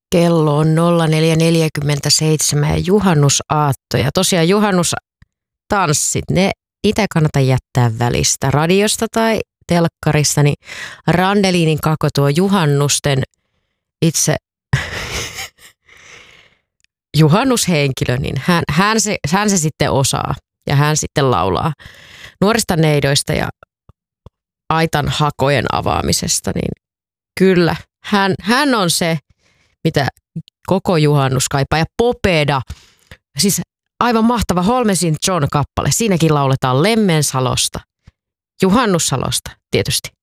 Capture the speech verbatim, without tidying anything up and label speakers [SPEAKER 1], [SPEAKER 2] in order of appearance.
[SPEAKER 1] Kello on nolla neljä neljäkymmentäseitsemän ja juhannusaatto. Ja tosiaan juhannustanssit, ne niitä ei kannata jättää välistä. Radiosta tai telkkarista, niin Randelinin Kako tuo juhannusten itse juhannushenkilö, niin hän, hän, se, hän se sitten osaa ja hän sitten laulaa nuorista neidoista ja aitan hakojen avaamisesta, niin kyllä, hän, hän on se, mitä koko juhannus kaipaa. Ja Popeda, siis aivan mahtava Holmesin John-kappale, siinäkin lauletaan Lemmensalosta, Juhannussalosta tietysti.